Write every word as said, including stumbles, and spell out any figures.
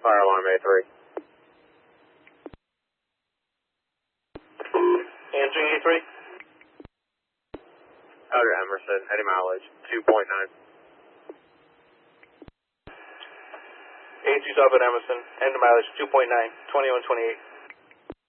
Fire alarm A three. Answering A three. Outer Emerson, heading mileage two point nine. A three South at Emerson, end mileage two point nine, twenty-one twenty-eight.